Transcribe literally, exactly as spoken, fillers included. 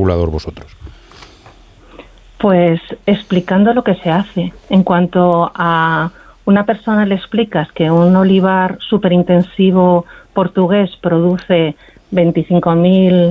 regulador vosotros? Pues explicando lo que se hace. En cuanto a una persona le explicas que un olivar superintensivo portugués produce veinticinco mil